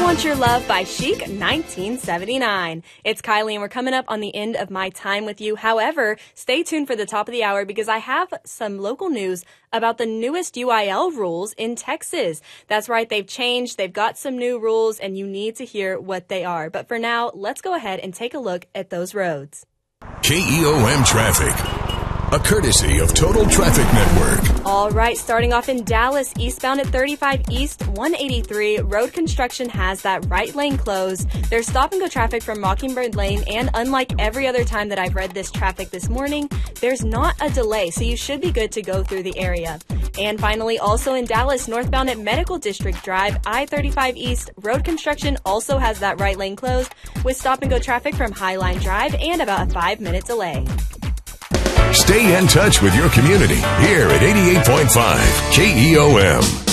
Want Your Love by Chic, 1979. It's Kylie, and we're coming up on the end of my time with you. However, stay tuned for the top of the hour because I have some local news about the newest UIL rules in Texas. That's right, they've changed, they've got some new rules, and you need to hear what they are. But for now, let's go ahead and take a look at those roads. KEOM Traffic, a courtesy of Total Traffic Network. All right, starting off in Dallas, eastbound at 35 East 183, road construction has that right lane closed. There's stop-and-go traffic from Mockingbird Lane, and unlike every other time that I've read this traffic this morning, there's not a delay, so you should be good to go through the area. And finally, also in Dallas, northbound at Medical District Drive, I-35 East, road construction also has that right lane closed, with stop-and-go traffic from Highline Drive and about a 5-minute delay. Stay in touch with your community here at 88.5 KEOM.